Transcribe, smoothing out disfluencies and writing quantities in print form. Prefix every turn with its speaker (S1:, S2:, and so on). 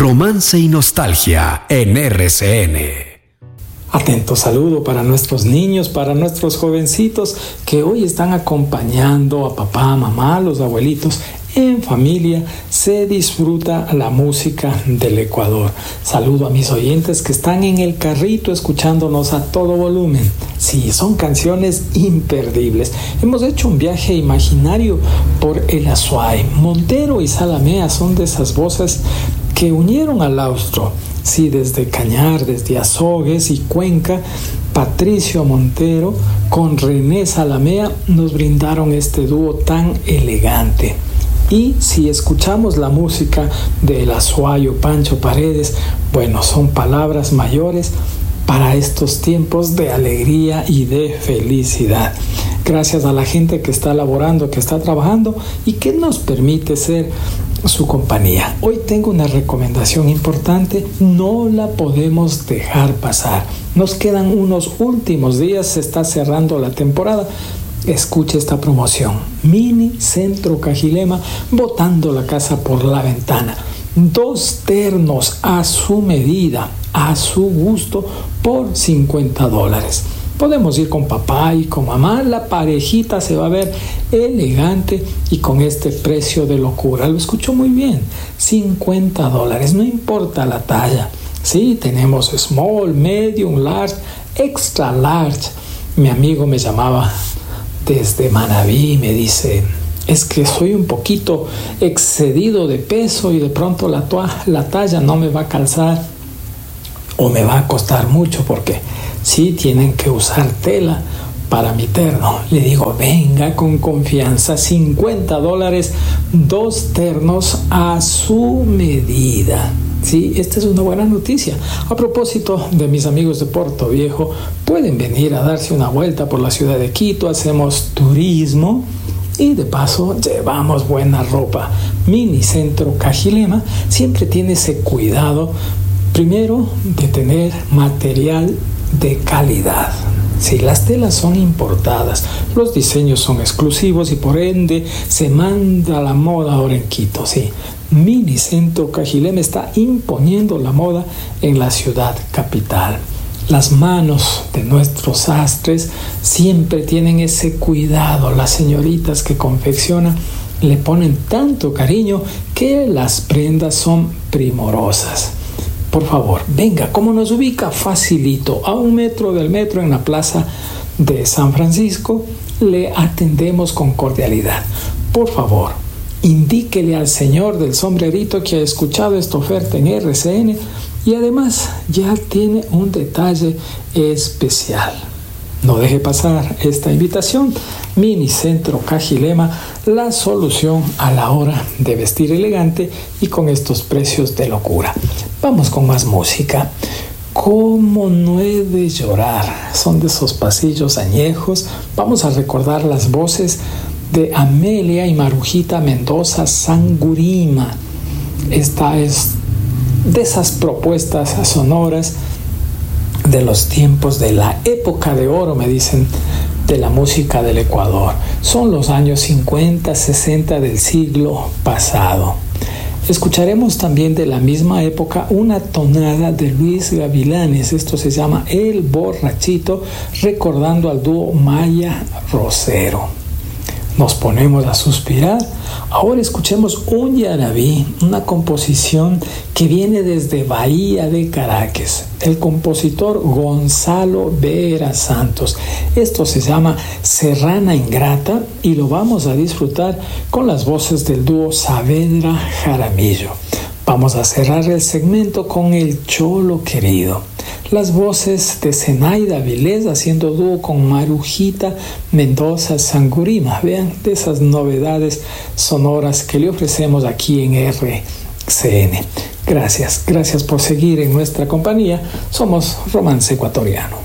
S1: Romance y nostalgia en RCN.
S2: Atento saludo para nuestros niños, para nuestros jovencitos que hoy están acompañando a papá, mamá, los abuelitos. En familia se disfruta la música del Ecuador. Saludo a mis oyentes que están en el carrito escuchándonos a todo volumen. Sí, son canciones imperdibles. Hemos hecho un viaje imaginario por el Azuay. Montero y Zalamea son de esas voces que unieron al austro. Sí, desde Cañar, desde Azogues y Cuenca, Patricio Montero con René Zalamea nos brindaron este dúo tan elegante. Y si escuchamos la música del Azuayo Pancho Paredes, bueno, son palabras mayores para estos tiempos de alegría y de felicidad. Gracias a la gente que está laborando, que está trabajando y que nos permite ser su compañía. Hoy tengo una recomendación importante, no la podemos dejar pasar. Nos quedan unos últimos días, se está cerrando la temporada. Escuche esta promoción. Mini Centro Cajilema, botando la casa por la ventana. 2 ternos a su medida, a su gusto, por $50. Podemos ir con papá y con mamá, la parejita se va a ver elegante y con este precio de locura. Lo escucho muy bien, $50, no importa la talla. Sí, tenemos small, medium, large, extra large. Mi amigo me llamaba desde Manabí, me dice, es que soy un poquito excedido de peso y de pronto la talla no me va a calzar o me va a costar mucho porque sí tienen que usar tela para mi terno. Le digo, venga con confianza, $50, 2 ternos a su medida. Sí, esta es una buena noticia. A propósito de mis amigos de Puerto Viejo, pueden venir a darse una vuelta por la ciudad de Quito, hacemos turismo y de paso llevamos buena ropa. Mini Centro Cajilema siempre tiene ese cuidado, primero, de tener material de calidad. Si las telas son importadas, los diseños son exclusivos y por ende se manda la moda ahora en Quito. Sí, Mini Centro Cajilema está imponiendo la moda en la ciudad capital. Las manos de nuestros sastres siempre tienen ese cuidado. Las señoritas que confeccionan le ponen tanto cariño que las prendas son primorosas. Por favor, venga, ¿cómo nos ubica? Facilito, a 1 metro del metro en la plaza de San Francisco, le atendemos con cordialidad. Por favor, indíquele al señor del sombrerito que ha escuchado esta oferta en RCN y además ya tiene un detalle especial. No deje pasar esta invitación. Mini Centro Cajilema, la solución a la hora de vestir elegante y con estos precios de locura. Vamos con más música. ¿Cómo no he de llorar? Son de esos pasillos añejos. Vamos a recordar las voces de Amelia y Marujita Mendoza Sangurima. Esta es de esas propuestas sonoras de los tiempos de la época de oro, me dicen, de la música del Ecuador. Son los años 50, 60 del siglo pasado. Escucharemos también de la misma época una tonada de Luis Gavilanes. Esto se llama El Borrachito, recordando al dúo Maya Rosero. Nos ponemos a suspirar. Ahora escuchemos un yarabí, una composición que viene desde Bahía de Caracas. El compositor Gonzalo Vera Santos. Esto se llama Serrana Ingrata y lo vamos a disfrutar con las voces del dúo Saavedra Jaramillo. Vamos a cerrar el segmento con El Cholo Querido. Las voces de Zenaida Vilés haciendo dúo con Marujita Mendoza Sangurima. Vean de esas novedades sonoras que le ofrecemos aquí en RCN. Gracias por seguir en nuestra compañía. Somos Romance Ecuatoriano.